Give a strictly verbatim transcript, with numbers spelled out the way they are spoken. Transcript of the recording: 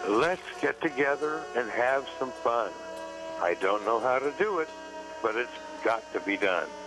let's get together and have some fun. I don't know how to do it, but it's got to be done.